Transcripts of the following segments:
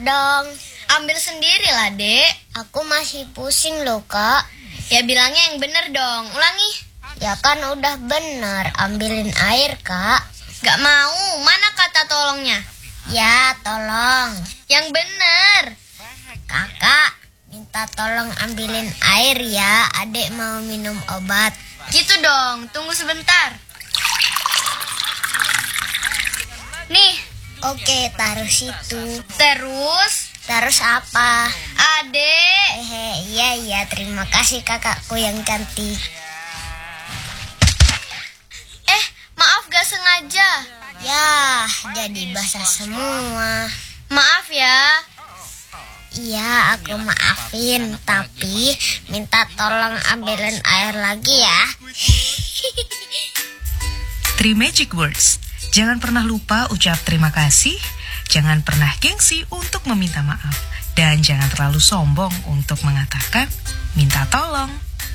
dong. Ambil sendirilah, Dek. Aku masih pusing loh, Kak. Ya bilangnya yang bener dong. Ulangi. Ya kan udah bener, ambilin air, Kak. Gak mau, mana kata tolongnya? Ya, tolong. Yang bener. Kakak, minta tolong ambilin air ya, adek mau minum obat. Gitu dong, tunggu sebentar. Nih. Oke, taruh situ. Terus apa? Adek. Iya, terima kasih kakakku yang cantik. Maaf gak sengaja. Ya, jadi basah semua. Maaf ya. Iya, aku maafin, tapi minta tolong ambilin air lagi ya. 3 magic words. Jangan pernah lupa ucap terima kasih, jangan pernah gengsi untuk meminta maaf, dan jangan terlalu sombong untuk mengatakan minta tolong.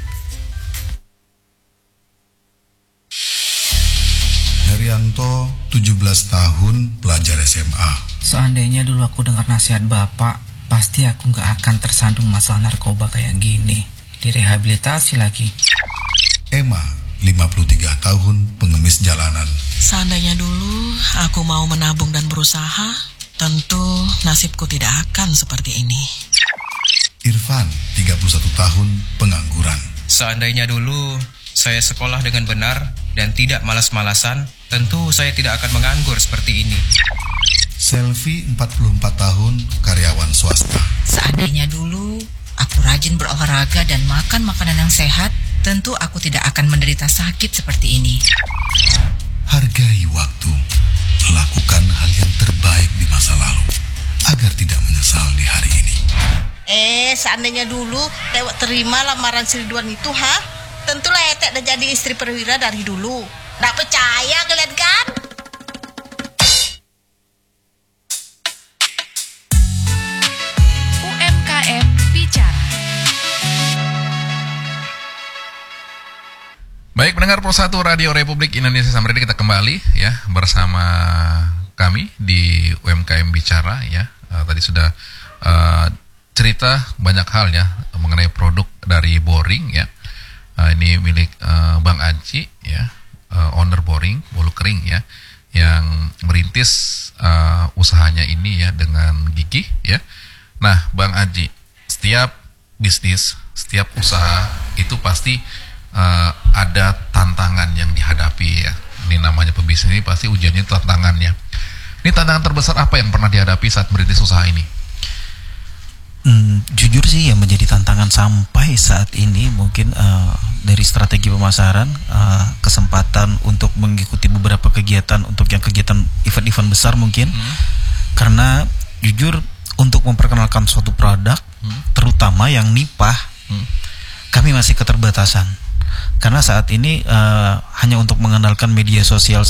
Herianto, 17 tahun, pelajar SMA. Seandainya dulu aku dengar nasihat bapak, pasti aku gak akan tersandung masalah narkoba kayak gini. Direhabilitasi lagi. Emma, 53 tahun, pengemis jalanan. Seandainya dulu aku mau menabung dan berusaha, tentu nasibku tidak akan seperti ini. Irfan, 31 tahun, pengangguran. Seandainya dulu saya sekolah dengan benar dan tidak malas-malasan, tentu saya tidak akan menganggur seperti ini. Selvi, 44 tahun, karyawan swasta. Seandainya dulu aku rajin berolahraga dan makan makanan yang sehat, tentu aku tidak akan menderita sakit seperti ini. Hargai waktu. Lakukan hal yang terbaik di masa lalu agar tidak menyesal di hari ini. Seandainya dulu Tewek terima lamaran si Ridwan itu, tentulah Etek udah jadi istri perwira dari dulu. Nggak percaya kalian kan? UMKM Bicara. Baik, pendengar Pro 1 Radio Republik Indonesia, sampai ini kita kembali ya bersama kami di UMKM Bicara ya. Tadi sudah cerita banyak hal ya mengenai produk dari Boring ya. Ini milik Bang Aji ya, owner Boring Bolu Kering ya, yang merintis usahanya ini ya dengan gigih ya. Nah, Bang Aji, setiap bisnis, setiap usaha itu pasti ada tantangan yang dihadapi ya. Ini namanya pebisnis, ini pasti ujiannya tantangannya. Ini tantangan terbesar apa yang pernah dihadapi saat merintis usaha ini? Jujur sih yang menjadi tantangan sampai saat ini mungkin dari strategi pemasaran, kesempatan untuk mengikuti beberapa kegiatan, untuk yang kegiatan event-event besar mungkin. Karena jujur untuk memperkenalkan suatu produk, terutama yang nipah, kami masih keterbatasan. Karena saat ini hanya untuk mengandalkan media sosial